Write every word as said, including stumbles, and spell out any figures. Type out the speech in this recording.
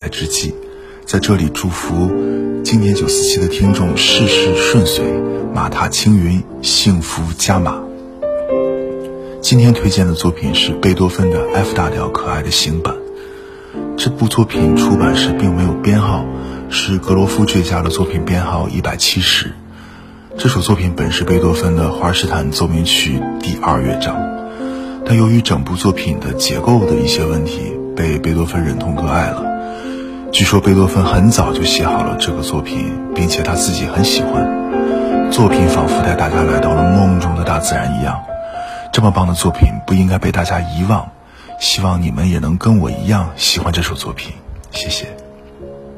之际，在这里祝福今年九四七的听众事事顺遂，马踏青云，幸福加码。今天推荐的作品是贝多芬的 F 大调可爱的行版。这部作品出版时并没有编号，是格罗夫最佳的作品编号一百七十。这首作品本是贝多芬的华尔施坦奏鸣曲第二乐章，但由于整部作品的结构的一些问题，被贝多芬忍痛割爱了。据说贝多芬很早就写好了这个作品，并且他自己很喜欢。作品仿佛带大家来到了梦中的大自然一样。这么棒的作品不应该被大家遗忘，希望你们也能跟我一样喜欢这首作品。谢谢。